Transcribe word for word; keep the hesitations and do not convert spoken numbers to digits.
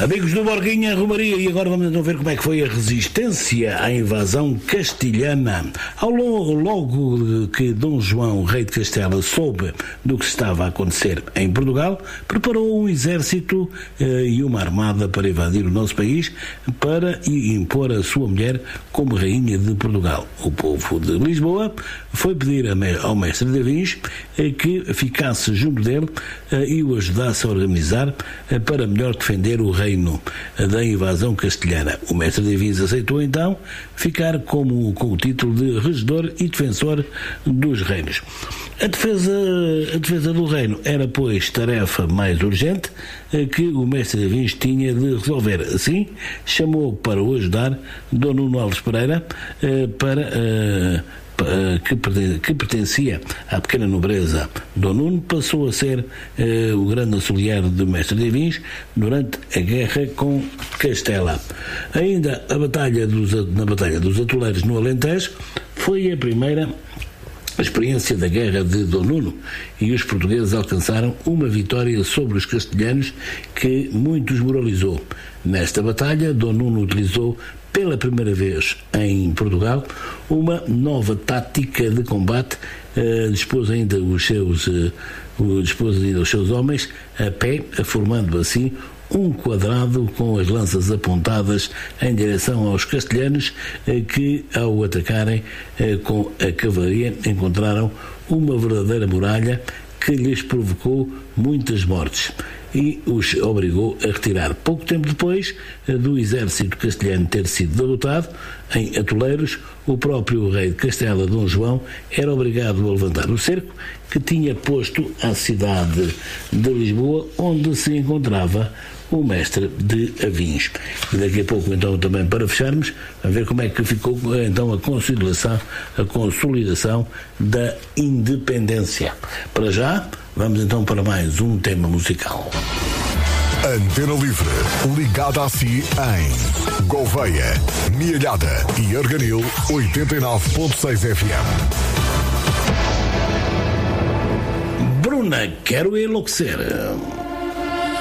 Amigos do Borguinha Romaria, e agora vamos então ver como é que foi a resistência à invasão castilhana. Ao longo, logo que Dom João, rei de Castela, soube do que estava a acontecer em Portugal, preparou um exército eh, e uma armada para invadir o nosso país, para impor a sua mulher como rainha de Portugal. O povo de Lisboa foi pedir ao mestre de Avins eh, que ficasse junto dele eh, e o ajudasse a organizar eh, para melhor defender o reino da invasão castelhana. O mestre de Avins aceitou então ficar como, com o título de regedor e defensor dos reinos. A defesa, a defesa do reino era, pois, tarefa mais urgente eh, que o mestre de Avins tinha de resolver. Assim, chamou para o ajudar Dom Nuno Alves Pereira eh, para... Eh, que pertencia à pequena nobreza. Dom Nuno passou a ser eh, o grande auxiliar do mestre de Avins durante a guerra com Castela. Ainda a batalha dos, na Batalha dos Atoleiros no Alentejo foi a primeira experiência da guerra de Dom Nuno, e os portugueses alcançaram uma vitória sobre os castelhanos que muitos moralizou. Nesta batalha, Dom Nuno utilizou pela primeira vez em Portugal uma nova tática de combate, eh, dispôs ainda os seus eh, dispôs ainda os seus homens a pé, formando assim um quadrado com as lanças apontadas em direção aos castelhanos, eh, que ao atacarem eh, com a cavalaria encontraram uma verdadeira muralha que lhes provocou muitas mortes e os obrigou a retirar. Pouco tempo depois do exército castelhano ter sido derrotado em Atoleiros, o próprio rei de Castela, Dom João, era obrigado a levantar o cerco que tinha posto à cidade de Lisboa, onde se encontrava o mestre de Avins. E daqui a pouco, então, também para fecharmos, a ver como é que ficou então a consolidação, a consolidação da independência. Para já, vamos então para mais um tema musical. Antena Livre, ligada a si em Gouveia, Mialhada e Arganil oitenta e nove ponto seis F M. Bruna, quero enlouquecer.